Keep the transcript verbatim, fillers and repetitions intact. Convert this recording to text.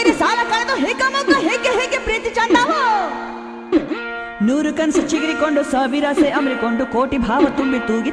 ಮೀರಿ ಸಾಲ ಕಳೆದು ಹೇಗೆ ಮಗ ಹೇಗೆ ಹೇಗೆ ಪ್ರೀತಿ ಚಂದಾವು ನೂರು ಕನಸು ಚಿಗಿರಿಕೊಂಡು ಸಾವಿರಾಸೆ ಅಮರಿಕೊಂಡು ಕೋಟಿ ಭಾವ ತುಂಬಿ ತೂಗಿ